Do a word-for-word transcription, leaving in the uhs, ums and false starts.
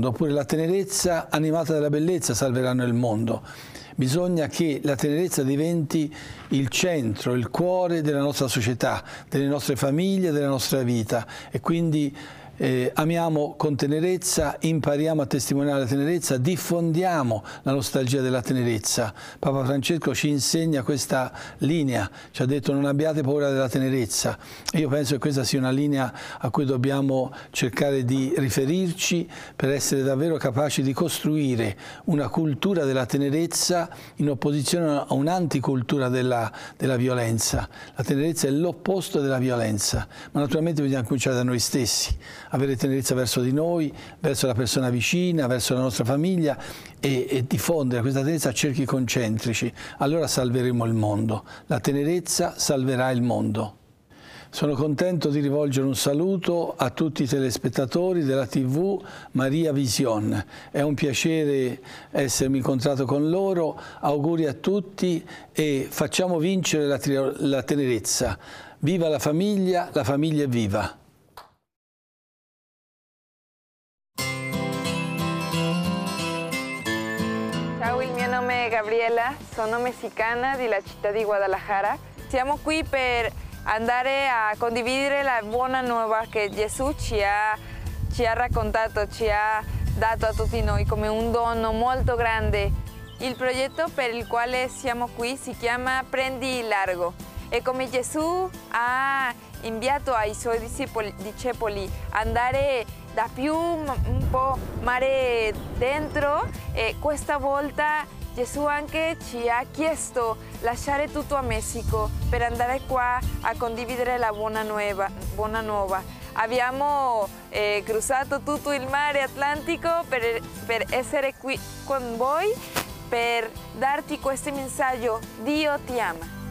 mondo, oppure la tenerezza animata dalla bellezza salveranno il mondo. Bisogna che la tenerezza diventi il centro, il cuore della nostra società, delle nostre famiglie, della nostra vita, e quindi Eh, amiamo con tenerezza, impariamo a testimoniare la tenerezza, diffondiamo la nostalgia della tenerezza. Papa Francesco ci insegna questa linea, ci ha detto non abbiate paura della tenerezza. Io penso che questa sia una linea a cui dobbiamo cercare di riferirci per essere davvero capaci di costruire una cultura della tenerezza in opposizione a un'anticultura della, della violenza. La tenerezza è l'opposto della violenza, ma naturalmente bisogna cominciare da noi stessi. Avere tenerezza verso di noi, verso la persona vicina, verso la nostra famiglia e, e diffondere questa tenerezza a cerchi concentrici. Allora salveremo il mondo. La tenerezza salverà il mondo. Sono contento di rivolgere un saluto a tutti i telespettatori della tivù Maria Vision. È un piacere essermi incontrato con loro. Auguri a tutti e facciamo vincere la, la tenerezza. Viva la famiglia, la famiglia è viva. Ciao, il mio nome è Gabriela, sono messicana della città di Guadalajara. Siamo qui per andare a condividere la buona nuova che Gesù ci ha, ci ha raccontato, ci ha dato a tutti noi come un dono molto grande. Il progetto per il quale siamo qui si chiama Prendi Largo e come Gesù ha inviato ai suoi discepoli andare da più un po' mare dentro, e questa volta Gesù anche ci ha chiesto di lasciare tutto a Messico per andare qua a condividere la buona nuova. Buona nuova. Abbiamo eh, cruzato tutto il mare Atlantico per, per essere qui con voi, per darti questo messaggio: Dio ti ama.